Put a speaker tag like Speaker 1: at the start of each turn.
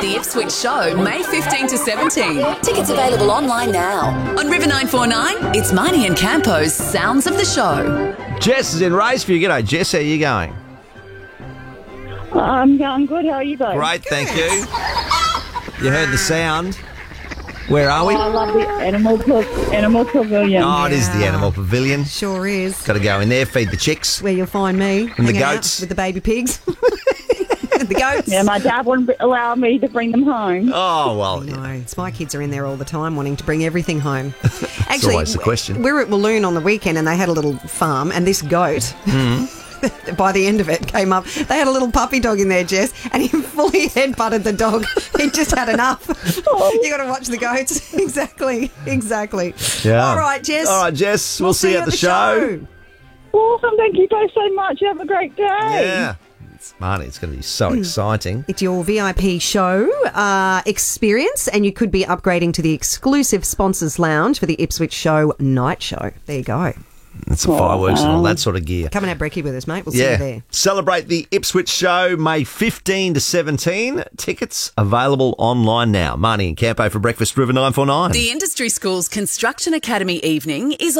Speaker 1: The Ipswich Show, May 15 to 17.
Speaker 2: Tickets available online now.
Speaker 1: On River 949, it's Marnie and Campo's Sounds of the Show.
Speaker 3: Jess is in Raceview. G'day, Jess. How are you going?
Speaker 4: I'm going good. How are you both?
Speaker 3: Great, thank you. You heard the sound. Where are we?
Speaker 4: I love the animal pavilion.
Speaker 3: Oh, it is the animal pavilion.
Speaker 5: Sure is.
Speaker 3: Got to go in there, feed the chicks.
Speaker 5: Where you'll find me.
Speaker 3: And the
Speaker 5: hanging out
Speaker 3: goats.
Speaker 5: with the baby pigs. The goats.
Speaker 4: Yeah, my dad wouldn't allow me to bring them home.
Speaker 3: Oh, well.
Speaker 5: No, it's my kids are in there all the time wanting to bring everything home. Actually,
Speaker 3: always the question.
Speaker 5: We were at Walloon on the weekend and they had a little farm and this goat... By the end of it, came up. They had a little puppy dog in there, Jess, and he fully headbutted the dog. He just had enough. You got to watch the goats. Exactly.
Speaker 3: Yeah.
Speaker 5: All right, Jess.
Speaker 3: All right, Jess. We'll see you at the show.
Speaker 4: Awesome. Thank you both so much. Have a great day.
Speaker 3: Yeah. Marnie, it's going to be so exciting.
Speaker 5: It's your VIP show experience, and you could be upgrading to the exclusive sponsors lounge for the Ipswich Show night show. There you go.
Speaker 3: It's some fireworks and all that sort of gear.
Speaker 5: Come and have brekkie with us, mate. We'll see you there.
Speaker 3: Celebrate the Ipswich Show May 15 to 17. Tickets available online now. Marnie and Campo for breakfast, River 949.
Speaker 1: The Industry School's Construction Academy evening is